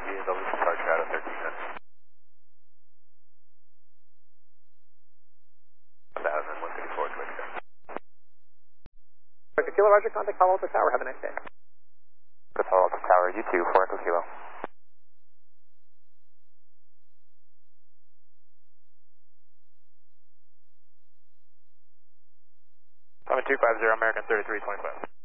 Yeah, they'll start you out at 13 minutes. 1,154 to Victor. Kilo Roger, contact Palo Alto Tower. Have a nice day. Palo Alto Tower, you too, 4 Echo Kilo. I'm at 250, American 3325.